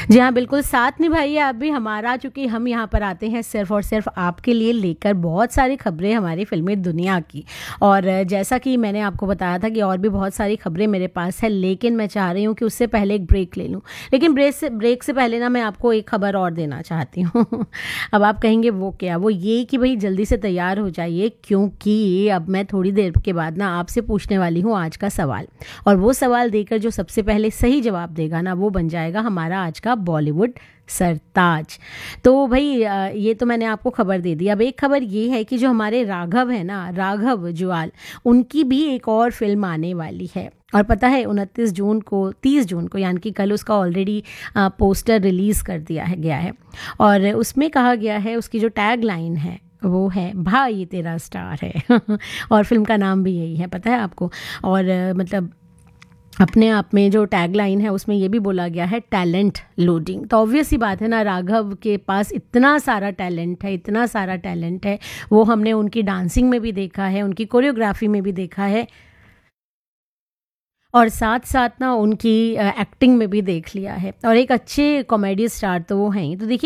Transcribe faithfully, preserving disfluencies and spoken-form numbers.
जी हाँ, बिल्कुल साथ निभाइए आप भी हमारा, चूँकि हम यहाँ पर आते हैं सिर्फ़ और सिर्फ़ आपके लिए लेकर बहुत सारी खबरें हमारी फ़िल्मी दुनिया की। और जैसा कि मैंने आपको बताया था कि और भी बहुत सारी खबरें मेरे पास है, लेकिन मैं चाह रही हूँ कि उससे पहले एक ब्रेक ले लूँ। लेकिन ब्रेक से ब्रेक से पहले ना मैं आपको एक खबर और देना चाहती हूँ। अब आप कहेंगे वो क्या? वो ये कि भई जल्दी से तैयार हो जाइए, क्योंकि अब मैं थोड़ी देर के बाद ना आपसे पूछने वाली हूँ आज का सवाल। और वो सवाल देकर जो सबसे पहले सही जवाब देगा ना, वो बन जाएगा हमारा आज का बॉलीवुड सरताज। तो भई अ, ये तो मैंने आपको खबर दे दी। अब एक खबर ये है कि जो हमारे राघव हैं ना, राघव जुआल, उनकी भी एक और फ़िल्म आने वाली है। और पता है उनतीस जून को तीस जून को, यानी कि कल उसका ऑलरेडी अ, पोस्टर रिलीज़ कर दिया है गया है। और उसमें कहा गया है, उसकी जो टैगलाइन है वो है, भाई ये तेरा स्टार है। और फ़िल्म का नाम भी यही है, पता है आपको? और अ, मतलब अपने आप में जो टैगलाइन है उसमें ये भी बोला गया है, टैलेंट लोडिंग। तो ऑब्वियस सी बात है ना, राघव के पास इतना सारा टैलेंट है, इतना सारा टैलेंट है। वो हमने उनकी डांसिंग में भी देखा है, उनकी कोरियोग्राफी में भी देखा है, और साथ-साथ ना उनकी अ, एक्टिंग में भी देख लिया है। और एक अच्छे कॉमेडी स्टार तो वो हैं ही। तो देखिए